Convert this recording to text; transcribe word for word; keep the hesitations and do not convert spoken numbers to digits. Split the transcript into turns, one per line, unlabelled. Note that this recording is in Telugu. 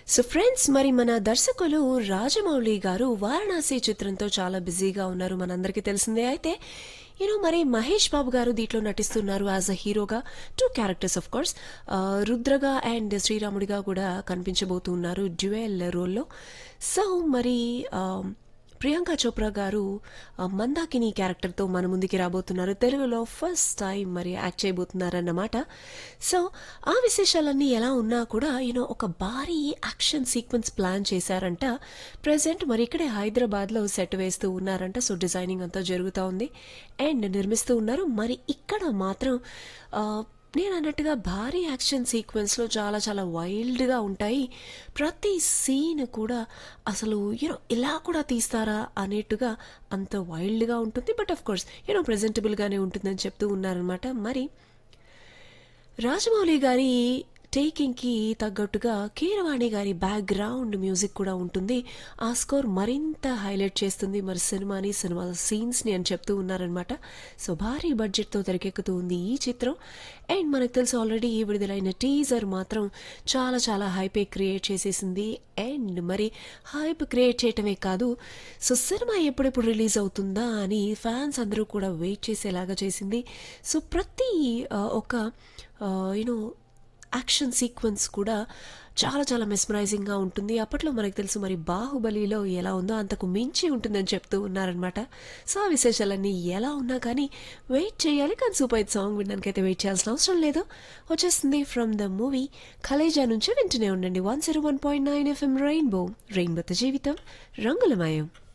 సో ఫ్రెండ్స్, మరి మన దర్శకులు రాజమౌళి గారు వారణాసి చిత్రంతో చాలా బిజీగా ఉన్నారు, మనందరికీ తెలిసిందే. అయితే యూనో మరి మహేష్ బాబు గారు దీంట్లో నటిస్తున్నారు యాజ్ అ హీరోగా. Two characters of course, రుద్రగా and శ్రీరాముడిగా కూడా కనిపించబోతున్నారు డ్యూయల్ రోల్లో. సో మరి ఆ, ప్రియాంక చోప్రా గారు ఆ, మందాకిని క్యారెక్టర్తో మన ముందుకి రాబోతున్నారు. తెలుగులో ఫస్ట్ టైం మరి యాక్ట్ చేయబోతున్నారన్నమాట. సో ఆ విశేషాలన్నీ ఎలా ఉన్నా కూడా యూనో ఒక భారీ యాక్షన్ సీక్వెన్స్ ప్లాన్ చేశారంట. ప్రజెంట్ మరి ఇక్కడే హైదరాబాద్లో సెట్ వేస్తూ ఉన్నారంట. సో డిజైనింగ్ అంతా జరుగుతూ ఉంది అండ్ నిర్మిస్తూ ఉన్నారు. మరి ఇక్కడ మాత్రం ఆ, నేను అన్నట్టుగా భారీ యాక్షన్ సీక్వెన్స్లో చాలా చాలా వైల్డ్గా ఉంటాయి. ప్రతి సీన్ కూడా అసలు యూనో ఇలా కూడా తీస్తారా అనేట్టుగా అంత వైల్డ్గా ఉంటుంది. బట్ ఆఫ్ కోర్స్ యూనో ప్రెజెంటబుల్గానే ఉంటుందని చెప్తూ ఉన్నారనమాట. మరి రాజమౌళి గారి టేకింగ్కి తగ్గట్టుగా కీరవాణి గారి బ్యాక్గ్రౌండ్ మ్యూజిక్ కూడా ఉంటుంది. ఆ స్కోర్ మరింత హైలైట్ చేస్తుంది మరి సినిమాని, సినిమా సీన్స్ని అని చెప్తూ ఉన్నారనమాట. సో భారీ బడ్జెట్తో తెరకెక్కుతూ ఉంది ఈ చిత్రం. అండ్ మనకు తెలుసు ఆల్రెడీ విడుదలైన టీజర్ మాత్రం చాలా చాలా హైపే క్రియేట్ చేసేసింది. అండ్ మరి హైప్ క్రియేట్ చేయటమే కాదు, సో సినిమా ఎప్పుడెప్పుడు రిలీజ్ అవుతుందా అని ఫ్యాన్స్ అందరూ కూడా వెయిట్ చేసేలాగా చేసింది. సో ప్రతి ఆ, ఒక యూనో యాక్షన్ సీక్వెన్స్ కూడా చాలా చాలా మెస్మరైజింగ్గా ఉంటుంది. అప్పట్లో మనకు తెలుసు మరి బాహుబలిలో ఎలా ఉందో అంతకు మించి ఉంటుందని చెప్తూ ఉన్నారనమాట. సో ఆ విశేషాలన్నీ ఎలా ఉన్నా కానీ వెయిట్ చేయాలి. కానీ సూపర్ హిట్ సాంగ్ వినడానికైతే వెయిట్ చేయాల్సిన అవసరం లేదు, వచ్చేస్తుంది ఫ్రమ్ ద మూవీ కలేజా నుంచి. వింటూనే ఉండండి one zero one point nine FM rainbow. రెయిన్బోతో జీవితం రంగులమయం.